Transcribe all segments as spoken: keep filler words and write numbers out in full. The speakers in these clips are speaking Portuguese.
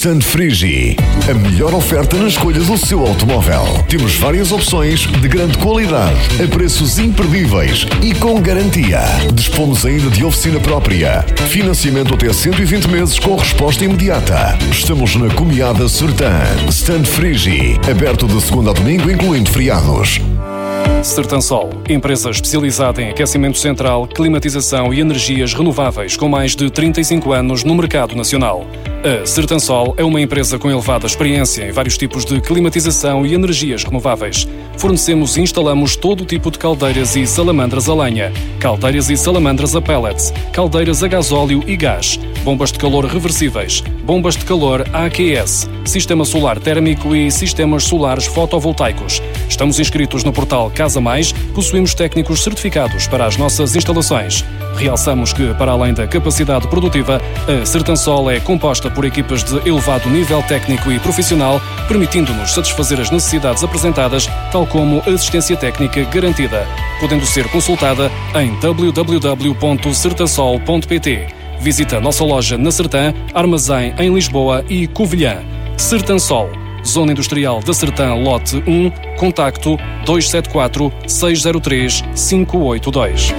Stand Frigi, a melhor oferta na escolha do seu automóvel. Temos várias opções de grande qualidade, a preços imperdíveis e com garantia. Dispomos ainda de oficina própria. Financiamento até cento e vinte meses com resposta imediata. Estamos na Comiada Sertã. Stand Frigi, aberto de segunda a domingo, incluindo feriados. Sertansol, empresa especializada em aquecimento central, climatização e energias renováveis com mais de trinta e cinco anos no mercado nacional. A Sertansol é uma empresa com elevada experiência em vários tipos de climatização e energias renováveis. Fornecemos e instalamos todo tipo de caldeiras e salamandras a lenha, caldeiras e salamandras a pellets, caldeiras a gasóleo e gás, bombas de calor reversíveis, bombas de calor A Q S, sistema solar térmico e sistemas solares fotovoltaicos. Estamos inscritos no portal Casa Mais, possuímos técnicos certificados para as nossas instalações. Realçamos que, para além da capacidade produtiva, a Sertansol é composta por equipas de elevado nível técnico e profissional, permitindo-nos satisfazer as necessidades apresentadas, tal como assistência técnica garantida, podendo ser consultada em w w w ponto sertansol ponto p t. Visita a nossa loja na Sertã, armazém em Lisboa e Covilhã. Sertansol, Zona Industrial da Sertã, lote um, contacto dois sete quatro, seis zero três, cinco oito dois.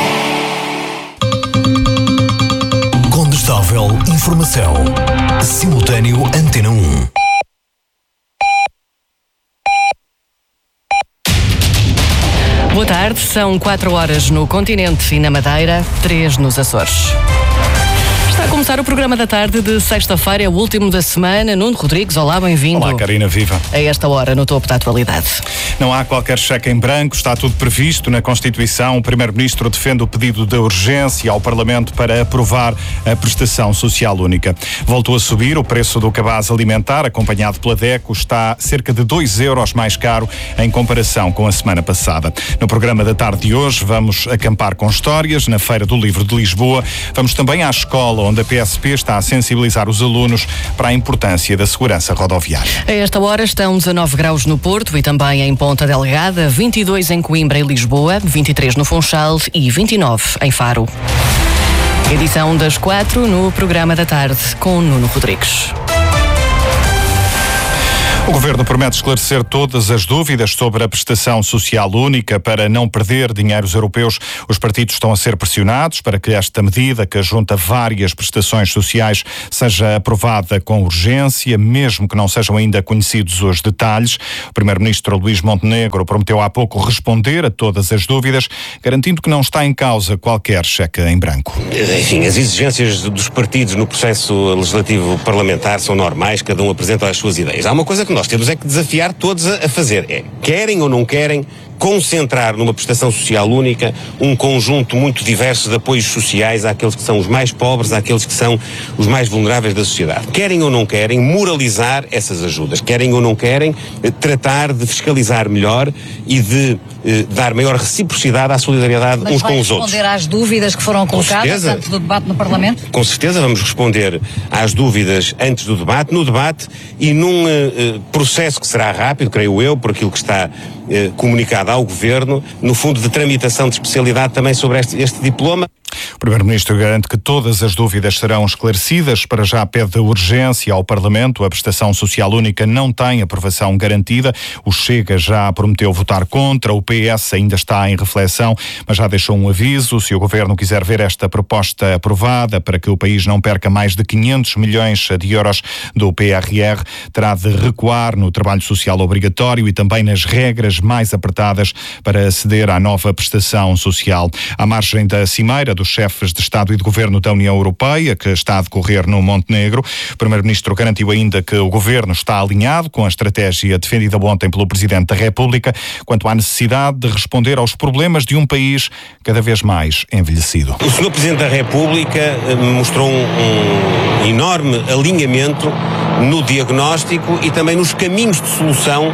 Condestável informação. Simultâneo Antena um. Boa tarde, são quatro horas no continente e na Madeira, três nos Açores. Está a começar o programa da tarde de sexta-feira, é o último da semana. Nuno Rodrigues, olá, bem-vindo. Olá, Karina, viva. A esta hora, no topo da atualidade. Não há qualquer cheque em branco, está tudo previsto na Constituição. O Primeiro-Ministro defende o pedido de urgência ao Parlamento para aprovar a prestação social única. Voltou a subir o preço do cabaz alimentar, acompanhado pela DECO, está cerca de dois euros mais caro em comparação com a semana passada. No programa da tarde de hoje, vamos acampar com histórias na Feira do Livro de Lisboa. Vamos também à escola, onde a P S P está a sensibilizar os alunos para a importância da segurança rodoviária. A esta hora estão dezanove graus no Porto e também em Ponta Delgada, vinte e dois em Coimbra e Lisboa, vinte e três no Funchal e vinte e nove em Faro. Edição das quatro no programa da tarde com Nuno Rodrigues. O Governo promete esclarecer todas as dúvidas sobre a prestação social única para não perder dinheiros europeus. Os partidos estão a ser pressionados para que esta medida, que junta várias prestações sociais, seja aprovada com urgência, mesmo que não sejam ainda conhecidos os detalhes. O Primeiro-Ministro Luís Montenegro prometeu há pouco responder a todas as dúvidas, garantindo que não está em causa qualquer cheque em branco. Enfim, as exigências dos partidos no processo legislativo parlamentar são normais, cada um apresenta as suas ideias. Há uma coisa que nós temos é que desafiar todos a, a fazer. É, querem ou não querem concentrar numa prestação social única um conjunto muito diverso de apoios sociais àqueles que são os mais pobres, àqueles que são os mais vulneráveis da sociedade. Querem ou não querem moralizar essas ajudas. Querem ou não querem eh, tratar de fiscalizar melhor e de eh, dar maior reciprocidade à solidariedade Mas uns com os outros. Mas vai responder às dúvidas que foram colocadas antes do debate no Parlamento? Com certeza vamos responder às dúvidas antes do debate, no debate e num eh, processo que será rápido, creio eu, por aquilo que está eh, comunicado ao Governo, no fundo de tramitação de especialidade também sobre este, este diploma. O Primeiro-Ministro garante que todas as dúvidas serão esclarecidas. Para já pede urgência ao Parlamento. A prestação social única não tem aprovação garantida. O Chega já prometeu votar contra. O P S ainda está em reflexão, mas já deixou um aviso. Se o Governo quiser ver esta proposta aprovada para que o país não perca mais de quinhentos milhões de euros do P R R, terá de recuar no trabalho social obrigatório e também nas regras mais apertadas para aceder à nova prestação social. À margem da cimeira dos chefes de Estado e de Governo da União Europeia, que está a decorrer no Montenegro, o Primeiro-Ministro garantiu ainda que o Governo está alinhado com a estratégia defendida ontem pelo Presidente da República quanto à necessidade de responder aos problemas de um país cada vez mais envelhecido. O senhor Presidente da República mostrou um, um enorme alinhamento no diagnóstico e também nos caminhos de solução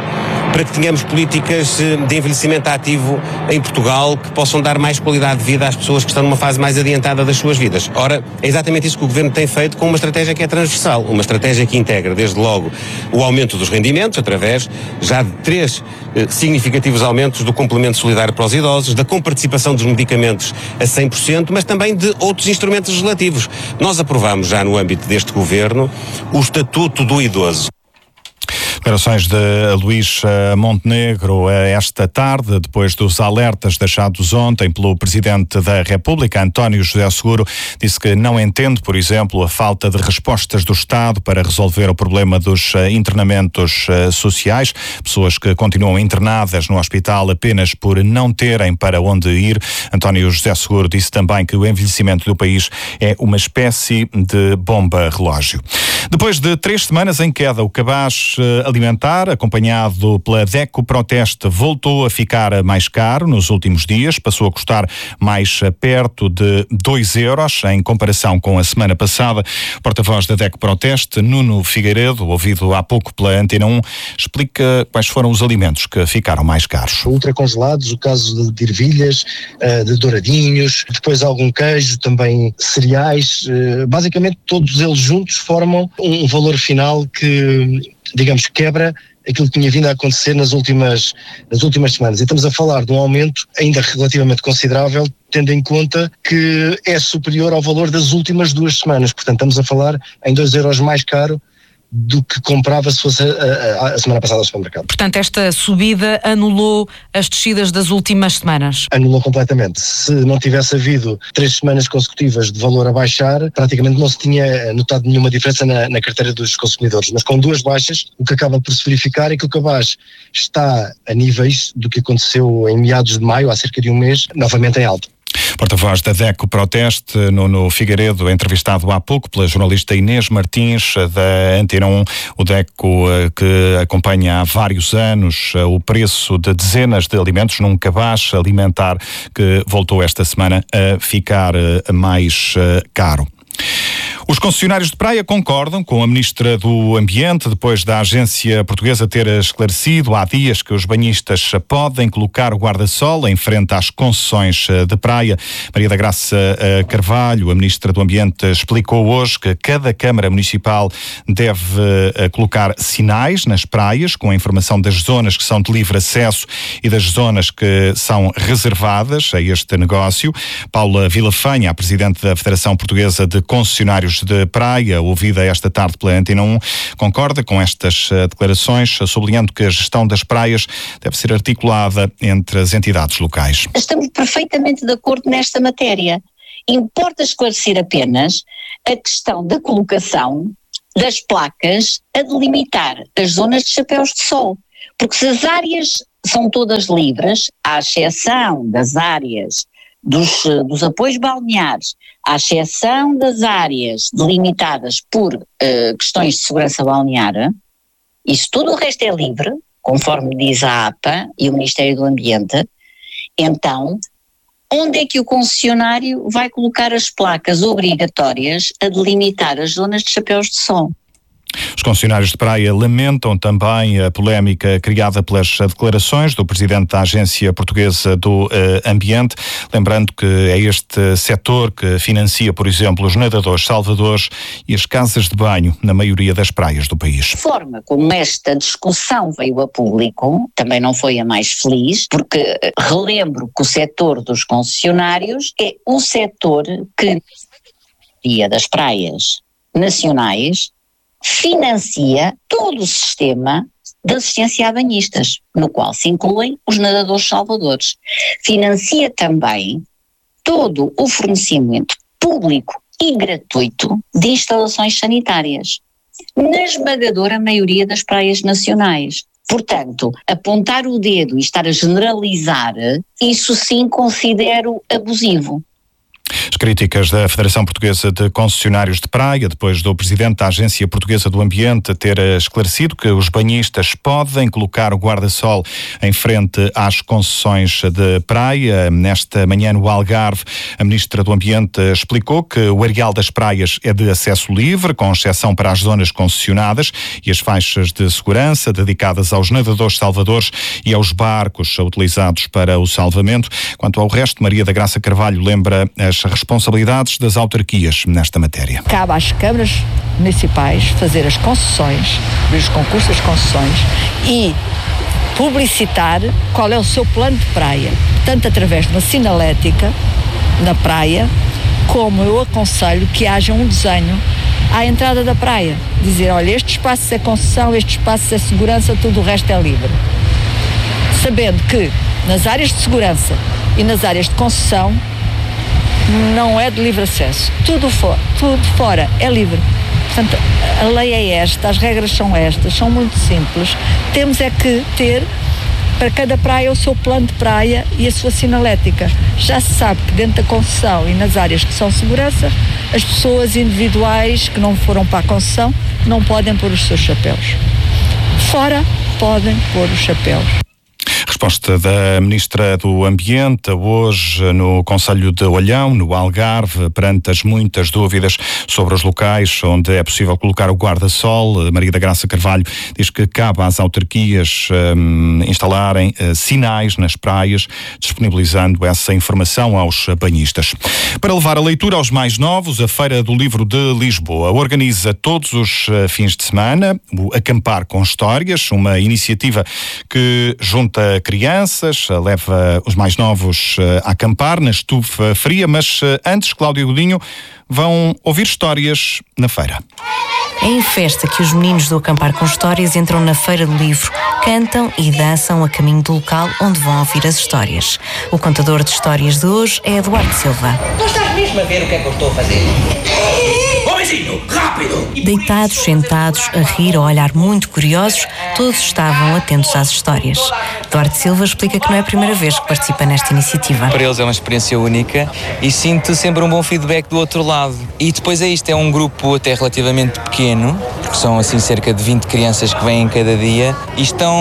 para que tenhamos políticas de envelhecimento ativo em Portugal que possam dar mais qualidade de vida às pessoas que estão numa fase mais adiantada das suas vidas. Ora, é exatamente isso que o Governo tem feito com uma estratégia que é transversal, uma estratégia que integra, desde logo, o aumento dos rendimentos, através já de três eh, significativos aumentos do complemento solidário para os idosos, da comparticipação dos medicamentos a cem por cento, mas também de outros instrumentos legislativos. Nós aprovamos já no âmbito deste Governo o Estatuto do Idoso. Declarações de Luís Montenegro esta tarde, depois dos alertas deixados ontem pelo Presidente da República, António José Seguro, disse que não entende, por exemplo, a falta de respostas do Estado para resolver o problema dos internamentos sociais, pessoas que continuam internadas no hospital apenas por não terem para onde ir. António José Seguro disse também que o envelhecimento do país é uma espécie de bomba relógio. Depois de três semanas em queda, o cabaz alimentar, acompanhado pela DECO Proteste, voltou a ficar mais caro nos últimos dias, passou a custar mais perto de dois euros em comparação com a semana passada. O porta-voz da DECO Proteste, Nuno Figueiredo, ouvido há pouco pela Antena um, explica quais foram os alimentos que ficaram mais caros. Ultracongelados, o caso de ervilhas, de douradinhos, depois algum queijo, também cereais, basicamente todos eles juntos formam um valor final que, digamos, quebra aquilo que tinha vindo a acontecer nas últimas, nas últimas semanas. E estamos a falar de um aumento ainda relativamente considerável, tendo em conta que é superior ao valor das últimas duas semanas. Portanto, estamos a falar em dois euros mais caro do que comprava se fosse a, a, a semana passada ao supermercado. Portanto, esta subida anulou as descidas das últimas semanas? Anulou completamente. Se não tivesse havido três semanas consecutivas de valor a baixar, praticamente não se tinha notado nenhuma diferença na, na carteira dos consumidores. Mas com duas baixas, o que acaba por se verificar é que o cabaz está a níveis do que aconteceu em meados de maio, há cerca de um mês, novamente em alta. Porta-voz da DECO Proteste, Nuno Figueiredo, entrevistado há pouco pela jornalista Inês Martins, da Antena um. O DECO, que acompanha há vários anos o preço de dezenas de alimentos num cabaz alimentar que voltou esta semana a ficar mais caro. Os concessionários de praia concordam com a Ministra do Ambiente, depois da Agência Portuguesa ter esclarecido há dias que os banhistas podem colocar o guarda-sol em frente às concessões de praia. Maria da Graça Carvalho, a Ministra do Ambiente, explicou hoje que cada Câmara Municipal deve colocar sinais nas praias com a informação das zonas que são de livre acesso e das zonas que são reservadas a este negócio. Paula Vilafanha, a Presidente da Federação Portuguesa de Concessionários de praia, ouvida esta tarde pela Antena um, concorda com estas declarações, sublinhando que a gestão das praias deve ser articulada entre as entidades locais. Estamos perfeitamente de acordo nesta matéria. Importa esclarecer apenas a questão da colocação das placas a delimitar as zonas de chapéus de sol, porque se as áreas são todas livres, à exceção das áreas Dos, dos apoios balneares, à exceção das áreas delimitadas por uh, questões de segurança balnear, e se tudo o resto é livre, conforme diz a APA e o Ministério do Ambiente, então onde é que o concessionário vai colocar as placas obrigatórias a delimitar as zonas de chapéus de sol? Os concessionários de praia lamentam também a polémica criada pelas declarações do Presidente da Agência Portuguesa do uh, Ambiente, lembrando que é este setor que financia, por exemplo, os nadadores salvadores e as casas de banho na maioria das praias do país. A forma como esta discussão veio a público também não foi a mais feliz, porque relembro que o setor dos concessionários é o setor que, dia das praias nacionais, financia todo o sistema de assistência a banhistas, no qual se incluem os nadadores salvadores. Financia também todo o fornecimento público e gratuito de instalações sanitárias, na esmagadora maioria das praias nacionais. Portanto, apontar o dedo e estar a generalizar, isso sim considero abusivo. As críticas da Federação Portuguesa de Concessionários de Praia, depois do presidente da Agência Portuguesa do Ambiente ter esclarecido que os banhistas podem colocar o guarda-sol em frente às concessões de praia. Nesta manhã no Algarve, a Ministra do Ambiente explicou que o areal das praias é de acesso livre, com exceção para as zonas concessionadas e as faixas de segurança dedicadas aos nadadores salvadores e aos barcos utilizados para o salvamento. Quanto ao resto, Maria da Graça Carvalho lembra as responsabilidades das autarquias nesta matéria. Cabe às câmaras municipais fazer as concessões, abrir os concursos das concessões e publicitar qual é o seu plano de praia, tanto através de uma sinalética na praia, como eu aconselho que haja um desenho à entrada da praia, dizer, olha, este espaço é concessão, este espaço é segurança, tudo o resto é livre. Sabendo que nas áreas de segurança e nas áreas de concessão não é de livre acesso. Tudo, for, tudo fora é livre. Portanto, a lei é esta, as regras são estas, são muito simples. Temos é que ter para cada praia o seu plano de praia e a sua sinalética. Já se sabe que dentro da concessão e nas áreas que são segurança, as pessoas individuais que não foram para a concessão não podem pôr os seus chapéus. Fora podem pôr os chapéus. Resposta da Ministra do Ambiente hoje no Concelho de Olhão, no Algarve, perante as muitas dúvidas sobre os locais onde é possível colocar o guarda-sol. Maria da Graça Carvalho diz que cabe às autarquias um, instalarem uh, sinais nas praias, disponibilizando essa informação aos banhistas. Para levar a leitura aos mais novos, a Feira do Livro de Lisboa organiza todos os uh, fins de semana o Acampar com Histórias, uma iniciativa que junta crianças, leva os mais novos a acampar na estufa fria, mas antes, Cláudia Godinho, vão ouvir histórias na feira. É em festa que os meninos do Acampar com Histórias entram na Feira do Livro, cantam e dançam a caminho do local onde vão ouvir as histórias. O contador de histórias de hoje é Eduardo Silva. Não estás mesmo a ver o que é que eu estou a fazer? Homenzinho, rápido! Deitados, sentados, a rir ou a olhar muito curiosos, todos estavam atentos às histórias. Eduardo Silva explica que não é a primeira vez que participa nesta iniciativa. Para eles é uma experiência única e sinto sempre um bom feedback do outro lado. E depois é isto, é um grupo até relativamente pequeno, porque são assim cerca de vinte crianças que vêm cada dia e estão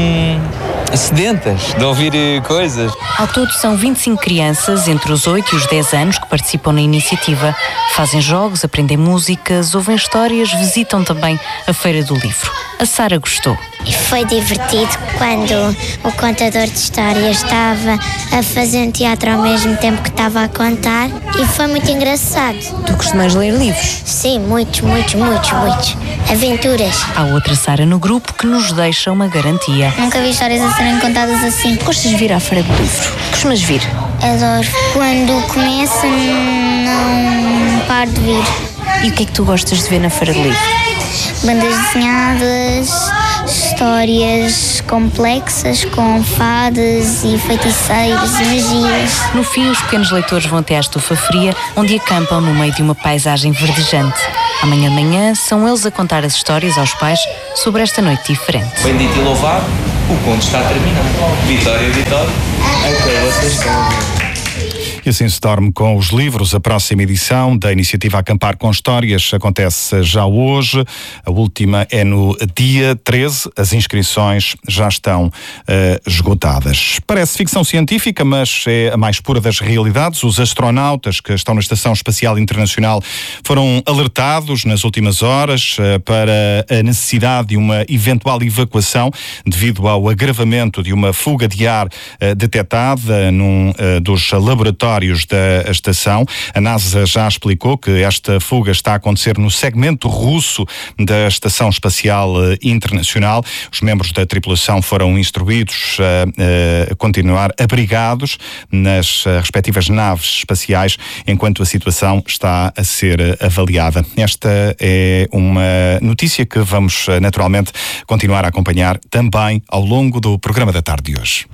sedentas de ouvir coisas. Ao todo são vinte e cinco crianças entre os oito e os dez anos que participam na iniciativa. Fazem jogos, aprendem músicas, ouvem histórias, visitam também a Feira do Livro. A Sara gostou. E foi divertido quando o contador de histórias estava a fazer um teatro ao mesmo tempo que estava a contar e foi muito engraçado. Tu costumas ler livros? Sim, muitos, muitos, muitos, muitos. Aventuras. Há outra Sara no grupo que nos deixa uma garantia. Nunca vi histórias a serem contadas assim. Gostas de vir à Feira do Livro? Costumas vir? Adoro. Quando começa, não paro de vir. E o que é que tu gostas de ver na Feira do Livro? Bandas desenhadas, histórias complexas com fadas e feiticeiros e magias. No fim, os pequenos leitores vão até à estufa fria, onde acampam no meio de uma paisagem verdejante. Amanhã de manhã, são eles a contar as histórias aos pais sobre esta noite diferente. Bendito e louvado, o conto está terminado. Vitória, vitória, até vocês estão. E assim se dorme com os livros. A próxima edição da iniciativa Acampar com Histórias acontece já hoje. A última é no dia treze. As inscrições já estão uh, esgotadas. Parece ficção científica, mas é a mais pura das realidades. Os astronautas que estão na Estação Espacial Internacional foram alertados nas últimas horas uh, para a necessidade de uma eventual evacuação devido ao agravamento de uma fuga de ar uh, detectada num uh, dos laboratórios da estação. A NASA já explicou que esta fuga está a acontecer no segmento russo da Estação Espacial Internacional. Os membros da tripulação foram instruídos a, a continuar abrigados nas respectivas naves espaciais enquanto a situação está a ser avaliada. Esta é uma notícia que vamos naturalmente continuar a acompanhar também ao longo do programa da tarde de hoje.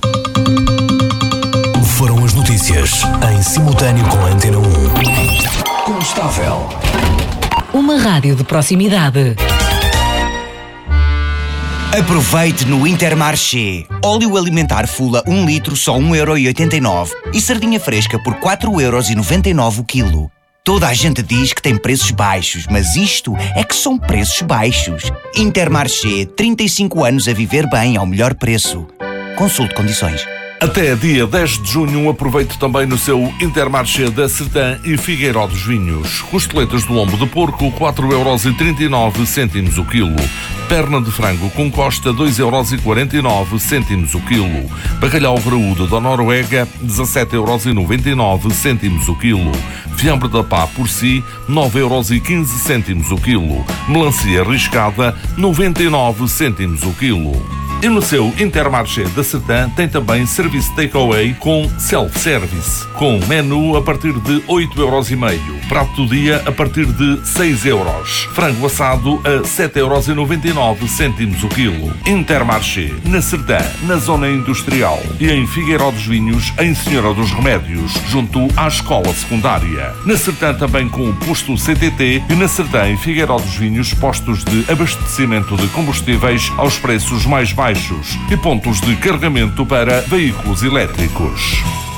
Foram as notícias em simultâneo com a Antena um. Constável. Uma rádio de proximidade. Aproveite no Intermarché. Óleo alimentar Fula um litro só um euro e oitenta e nove e sardinha fresca por quatro euros e noventa e nove o quilo. Toda a gente diz que tem preços baixos, mas isto é que são preços baixos. Intermarché, trinta e cinco anos a viver bem ao melhor preço. Consulte condições. Até dia dez de junho, aproveite também no seu Intermarché da Sertã e Figueiró dos Vinhos. Costeletas de lombo de porco, quatro euros e trinta e nove cêntimos o quilo. Perna de frango com costa, dois euros e quarenta e nove cêntimos o quilo. Bacalhau graúdo da Noruega, dezassete euros e noventa e nove cêntimos o quilo. Fiambre da pá por si, nove euros e quinze cêntimos o quilo. Melancia riscada, noventa e nove cêntimos o quilo. E no seu Intermarché da Sertã tem também serviço takeaway com self-service, com menu a partir de oito euros e meio, prato do dia a partir de seis euros, frango assado a sete euros e noventa e nove cêntimos o quilo. Intermarché, na Sertã, na zona industrial, e em Figueiró dos Vinhos, em Senhora dos Remédios, junto à escola secundária. Na Sertã também com o posto C T T e na Sertã em Figueiró dos Vinhos, postos de abastecimento de combustíveis aos preços mais baixos e pontos de carregamento para veículos elétricos.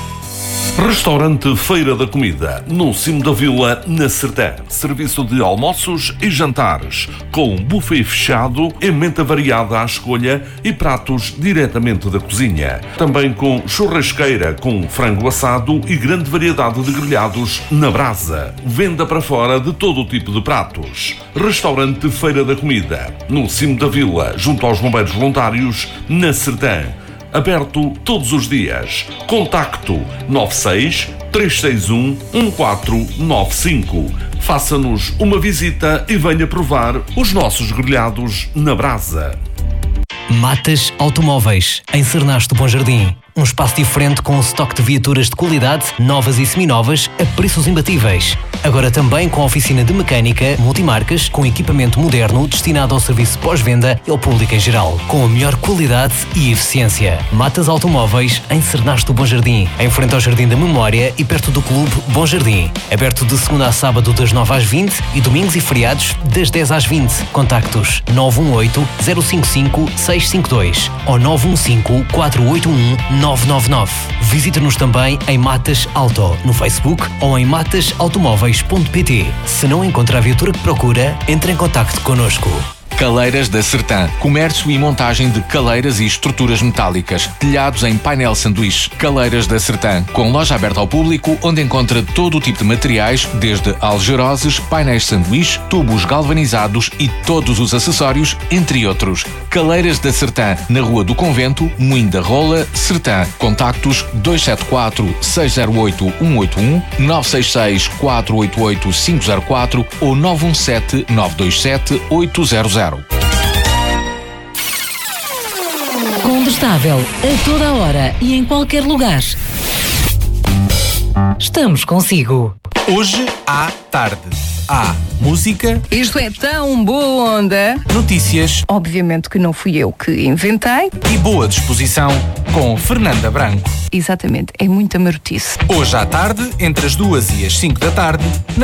Restaurante Feira da Comida, no cimo da vila, na Sertã. Serviço de almoços e jantares, com buffet fechado, emenda variada à escolha e pratos diretamente da cozinha. Também com churrasqueira, com frango assado e grande variedade de grelhados na brasa. Venda para fora de todo o tipo de pratos. Restaurante Feira da Comida, no cimo da vila, junto aos bombeiros voluntários, na Sertã. Aberto todos os dias. Contacto nove seis, três seis um, um quatro nove cinco. Faça-nos uma visita e venha provar os nossos grelhados na brasa. Matas Automóveis, em Cernaste do Bom Jardim. Um espaço diferente com um estoque de viaturas de qualidade, novas e seminovas, a preços imbatíveis. Agora também com oficina de mecânica, multimarcas, com equipamento moderno destinado ao serviço pós-venda e ao público em geral, com a melhor qualidade e eficiência. Matas Automóveis, em Cernaste do Bom Jardim, em frente ao Jardim da Memória e perto do Clube Bom Jardim. Aberto de segunda a sábado das nove às vinte e domingos e feriados das dez às vinte. Contactos nove um oito, zero cinco cinco, seis cinco dois ou nove um cinco, quatro oito um, nove nove nove. Visite-nos também em Matas Auto, no Facebook ou em matas automóveis ponto pt. Se não encontra a viatura que procura, entre em contacto connosco. Caleiras da Sertã. Comércio e montagem de caleiras e estruturas metálicas. Telhados em painel sanduíche. Caleiras da Sertã. Com loja aberta ao público, onde encontra todo o tipo de materiais, desde algeroses, painéis sanduíche, tubos galvanizados e todos os acessórios, entre outros. Caleiras da Sertã. Na Rua do Convento, Moinho da Rola, Sertã. Contactos dois sete quatro, seis zero oito, um oito um, nove seis seis, quatro oito oito, cinco zero quatro ou nove um sete, nove dois sete, oito zero zero. Condestável, a toda a hora e em qualquer lugar. Estamos consigo. Hoje à tarde. Há música. Isto é tão boa onda. Notícias. Obviamente que não fui eu que inventei. E boa disposição com Fernanda Branco. Exatamente, é muita marotice. Hoje à tarde, entre as duas e as cinco da tarde, na